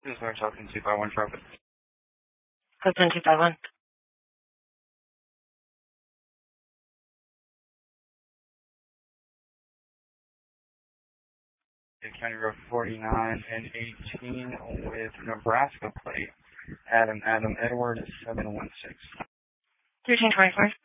This is North Southern 251 traffic. Code 251. County Road 49 and 18 with Nebraska plate. Adam Edward 716. 1324.